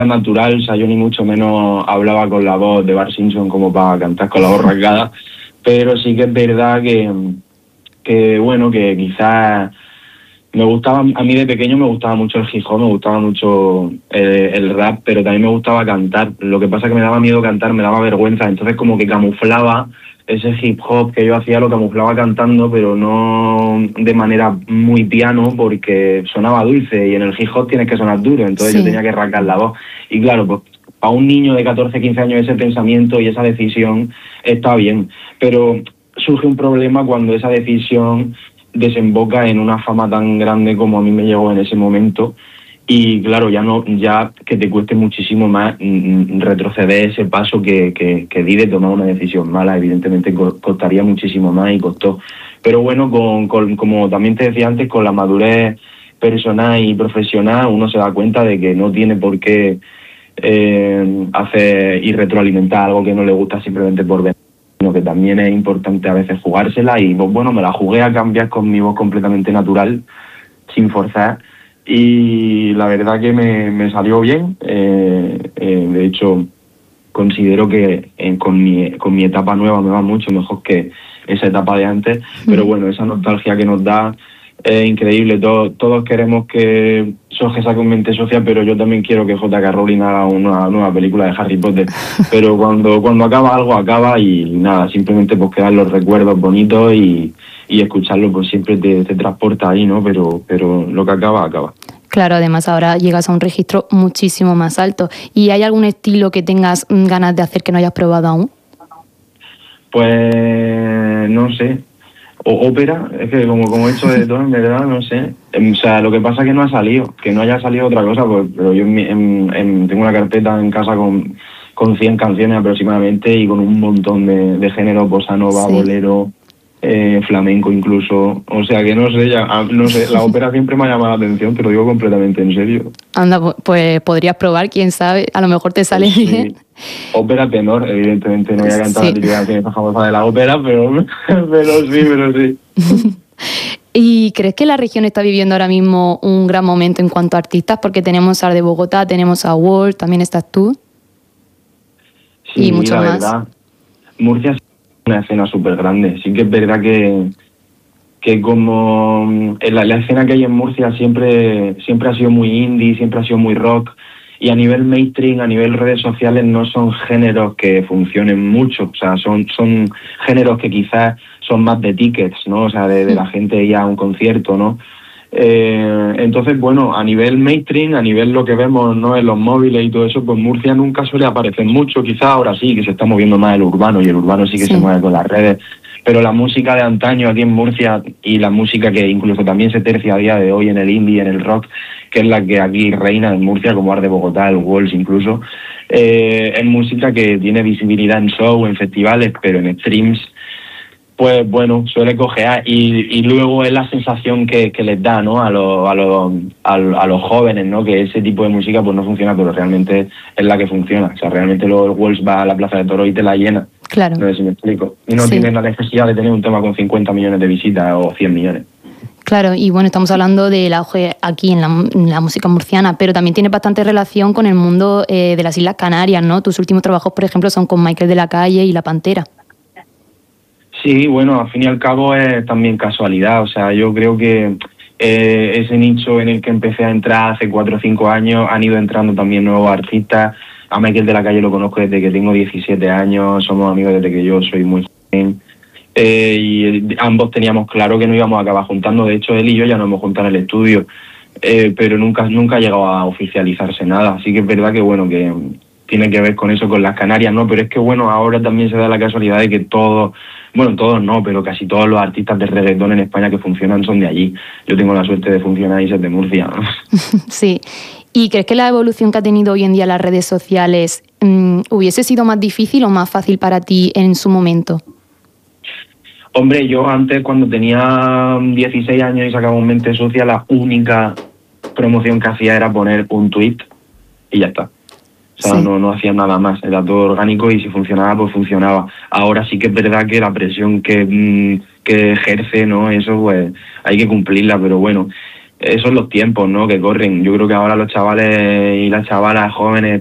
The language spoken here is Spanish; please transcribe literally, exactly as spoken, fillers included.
natural, o sea, yo ni mucho menos hablaba con la voz de Bart Simpson como para cantar con la voz rasgada, pero sí que es verdad que, que bueno, que quizás me gustaba, a mí de pequeño me gustaba mucho el hip hop, me gustaba mucho el, el rap, pero también me gustaba cantar. Lo que pasa es que me daba miedo cantar, me daba vergüenza, entonces como que camuflaba ese hip hop que yo hacía, lo camuflaba cantando, pero no de manera muy piano, porque sonaba dulce, y en el hip hop tienes que sonar duro, entonces Sí. yo tenía que rasgar la voz. Y claro, pues a un niño de catorce, quince años ese pensamiento y esa decisión está bien, pero surge un problema cuando esa decisión desemboca en una fama tan grande como a mí me llegó en ese momento. Y claro, ya no, ya que te cueste muchísimo más mm, retroceder ese paso que, que, que di de tomar una decisión mala, evidentemente co- costaría muchísimo más y costó. Pero bueno, con, con, como también te decía antes, con la madurez personal y profesional, uno se da cuenta de que no tiene por qué eh, hacer y retroalimentar algo que no le gusta simplemente por ver, sino que también es importante a veces jugársela. Y pues, bueno, me la jugué a cambiar con mi voz completamente natural, sin forzar, y la verdad que me, me salió bien. Eh, eh, de hecho, considero que eh, con, mi, con mi etapa nueva me va mucho mejor que esa etapa de antes, pero bueno, esa nostalgia que nos da es increíble. Todos, todos queremos que Jorge saque un Mente Social, pero yo también quiero que J K. Rowling haga una nueva película de Harry Potter. Pero cuando, cuando acaba algo, acaba, y nada, simplemente pues quedan los recuerdos bonitos, y, y escucharlo pues siempre te, te transporta ahí, ¿no? Pero, pero lo que acaba, acaba. Claro, además ahora llegas a un registro muchísimo más alto. ¿Y hay algún estilo que tengas mm, ganas de hacer que no hayas probado aún? Pues no sé. O ópera, es que como, como he hecho de todo, en verdad, no sé. Em, O sea, lo que pasa es que no ha salido, que no haya salido otra cosa, pues, pero yo en mi- en- en- tengo una carpeta en casa con, con cien canciones aproximadamente, y con un montón de, de géneros, bossa nova, Sí. bolero, eh, flamenco incluso. O sea que no sé, ya, ah, no sé, la ópera siempre me ha llamado la atención, te lo digo completamente en serio. Anda, pu- pues podrías probar, quién sabe, a lo mejor te sale Pues sí. bien. Ópera tenor, evidentemente no voy a cantar Sí. la típica canción famosa de la ópera, pero, pero sí, pero sí. ¿Y crees que la región está viviendo ahora mismo un gran momento en cuanto a artistas? Porque tenemos a de Bogotá, tenemos a World, también estás tú. Sí, Y mucho la más. verdad. Murcia es una escena súper grande. Sí que es verdad que, que como mm, la, la escena que hay en Murcia siempre, siempre ha sido muy indie, siempre ha sido muy rock, y a nivel mainstream, a nivel redes sociales, no son géneros que funcionen mucho. O sea, son, son géneros que quizás son más de tickets, ¿no? O sea, de, de la gente ir a un concierto, ¿no? Eh, entonces, bueno, a nivel mainstream, a nivel lo que vemos, ¿no?, en los móviles y todo eso, pues Murcia nunca suele aparecer mucho. Quizás ahora sí, que se está moviendo más el urbano, y el urbano sí que Sí. se mueve con las redes, pero la música de antaño aquí en Murcia, y la música que incluso también se tercia a día de hoy en el indie, en el rock, que es la que aquí reina en Murcia, como Art de Bogotá, el Walls incluso, eh, es música que tiene visibilidad en show, en festivales, pero en streams, pues bueno, suele cojear. Y, y luego es la sensación que, que les da, ¿no?, a los, a, los, a, a los jóvenes, ¿no?, que ese tipo de música pues no funciona, pero realmente es la que funciona. O sea, realmente luego el Walls va a la Plaza de Toros y te la llena. Claro. No sé si me explico. Y no Sí. tienes la necesidad de tener un tema con cincuenta millones de visitas o cien millones. Claro, y bueno, estamos hablando del auge aquí en la, en la música murciana, pero también tiene bastante relación con el mundo eh, de las Islas Canarias, ¿no? Tus últimos trabajos, por ejemplo, son con Michael de la Calle y La Pantera. Sí, bueno, al fin y al cabo es también casualidad. O sea, yo creo que eh, ese nicho en el que empecé a entrar hace cuatro o cinco años, han ido entrando también nuevos artistas. A Michael de la Calle lo conozco desde que tengo diecisiete años, somos amigos desde que yo soy muy joven. Eh, y ambos teníamos claro que no íbamos a acabar juntando. De hecho, él y yo ya nos hemos juntado en el estudio, eh, pero nunca, nunca ha llegado a oficializarse nada. Así que es verdad que, bueno, que tiene que ver con eso, con las Canarias, ¿no? Pero es que, bueno, ahora también se da la casualidad de que todos, bueno, todos no, pero casi todos los artistas de reggaetón en España que funcionan son de allí. Yo tengo la suerte de funcionar y ser de Murcia, ¿no? Sí. ¿Y crees que la evolución que ha tenido hoy en día las redes sociales mmm, hubiese sido más difícil o más fácil para ti en su momento? Hombre, yo antes, cuando tenía dieciséis años y sacaba un Mente Sucia, la única promoción que hacía era poner un tweet y ya está. O sea, Sí. no, no hacía nada más, era todo orgánico, y si funcionaba, pues funcionaba. Ahora sí que es verdad que la presión que, mmm, que ejerce, ¿no?, eso pues hay que cumplirla, pero bueno. esos son los tiempos, ¿no?, que corren. Yo creo que ahora los chavales y las chavalas jóvenes